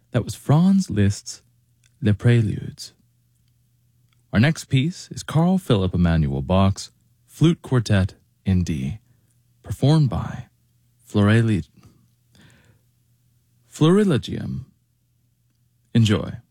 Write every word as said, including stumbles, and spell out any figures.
That was Franz Liszt's Les Préludes. Our next piece is Carl Philipp Emanuel Bach's Flute Quartet in D, performed by Florilegium. Florilegium. Enjoy.